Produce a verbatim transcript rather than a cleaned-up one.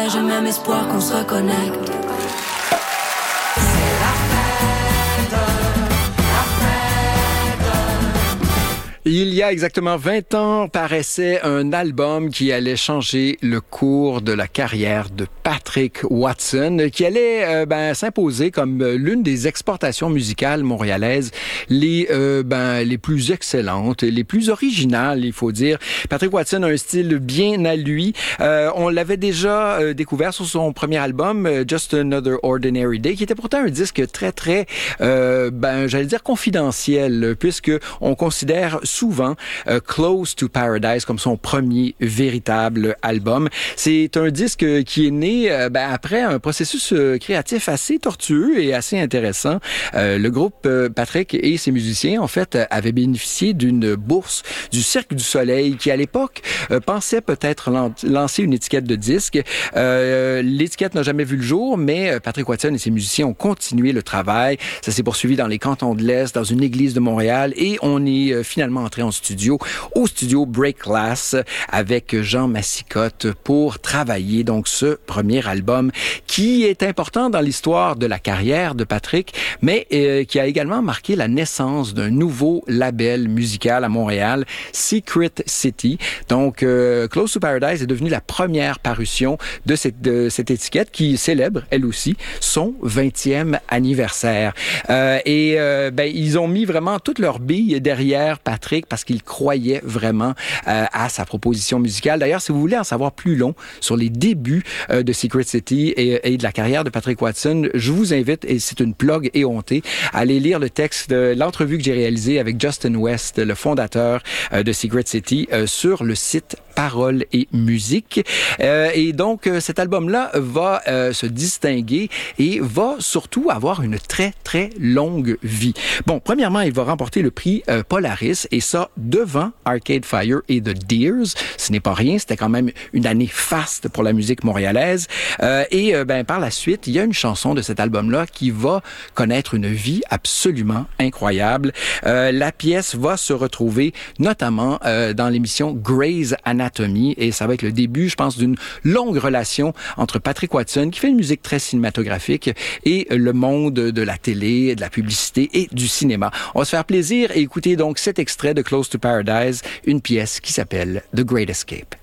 j'ai même espoir qu'on se reconnecte. Il y a exactement vingt ans, paraissait un album qui allait changer le cours de la carrière de Patrick Watson, qui allait euh, ben, s'imposer comme l'une des exportations musicales montréalaises les euh, ben, les plus excellentes, les plus originales, il faut dire. Patrick Watson a un style bien à lui. Euh, on l'avait déjà euh, découvert sur son premier album, Just Another Ordinary Day, qui était pourtant un disque très, très, euh, ben, j'allais dire confidentiel, puisque on considère souvent euh, Close to Paradise comme son premier véritable album. C'est un disque qui est né euh, ben, après un processus euh, créatif assez tortueux et assez intéressant. Euh, le groupe euh, Patrick et ses musiciens, en fait, avaient bénéficié d'une bourse du Cirque du Soleil qui, à l'époque, euh, pensait peut-être lan- lancer une étiquette de disque. Euh, l'étiquette n'a jamais vu le jour, mais Patrick Watson et ses musiciens ont continué le travail. Ça s'est poursuivi dans les cantons de l'Est, dans une église de Montréal, et on est euh, finalement entré en studio, au studio Break Glass, avec Jean Massicotte pour travailler donc ce premier album qui est important dans l'histoire de la carrière de Patrick, mais euh, qui a également marqué la naissance d'un nouveau label musical à Montréal, Secret City. Donc, euh, Close to Paradise est devenu la première parution de cette, de cette étiquette qui célèbre, elle aussi, son vingtième anniversaire. Euh, et euh, ben, ils ont mis vraiment toutes leurs billes derrière Patrick parce qu'il croyait vraiment euh, à sa proposition musicale. D'ailleurs, si vous voulez en savoir plus long sur les débuts euh, de Secret City et, et de la carrière de Patrick Watson, je vous invite, et c'est une plug éhontée, à aller lire le texte de l'entrevue que j'ai réalisée avec Justin West, le fondateur euh, de Secret City, euh, sur le site Paroles et musique. Euh, et donc, euh, cet album-là va euh, se distinguer et va surtout avoir une très, très longue vie. Bon, premièrement, il va remporter le prix euh, Polaris, et ça devant Arcade Fire et The Deers. Ce n'est pas rien, c'était quand même une année faste pour la musique montréalaise. Euh, et euh, ben, par la suite, il y a une chanson de cet album-là qui va connaître une vie absolument incroyable. Euh, la pièce va se retrouver notamment euh, dans l'émission Grey's Anatomy, et ça va être le début, je pense, d'une longue relation entre Patrick Watson, qui fait une musique très cinématographique, et le monde de la télé, de la publicité et du cinéma. On va se faire plaisir et écouter donc cet extrait de Close to Paradise, une pièce qui s'appelle The Great Escape.